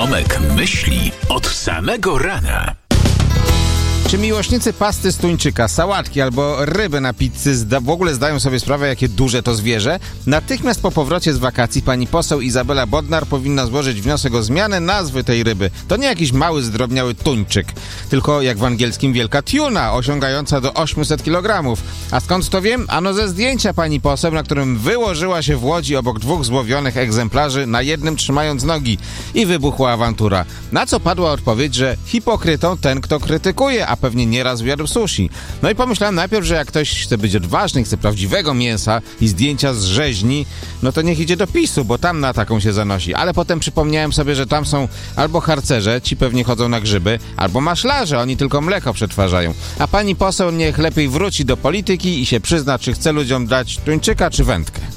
Tomek myśli od samego rana. Czy miłośnicy pasty z tuńczyka, sałatki albo ryby na pizzy w ogóle zdają sobie sprawę, jakie duże to zwierzę? Natychmiast po powrocie z wakacji pani poseł Izabela Bodnar powinna złożyć wniosek o zmianę nazwy tej ryby. To nie jakiś mały, zdrobniały tuńczyk, tylko jak w angielskim wielka tuna, osiągająca do 800 kg. A skąd to wiem? Ano ze zdjęcia pani poseł, na którym wyłożyła się w Łodzi obok dwóch złowionych egzemplarzy, na jednym trzymając nogi. I wybuchła awantura. Na co padła odpowiedź, że hipokrytą ten, kto krytykuje, a pewnie nieraz zjadł sushi. No i pomyślałem najpierw, że jak ktoś chce być odważny, chce prawdziwego mięsa i zdjęcia z rzeźni, no to niech idzie do PiS-u, bo tam na taką się zanosi. Ale potem przypomniałem sobie, że tam są albo harcerze, ci pewnie chodzą na grzyby, albo maślarze, oni tylko mleko przetwarzają. A pani poseł niech lepiej wróci do polityki i się przyzna, czy chce ludziom dać tuńczyka czy wędkę.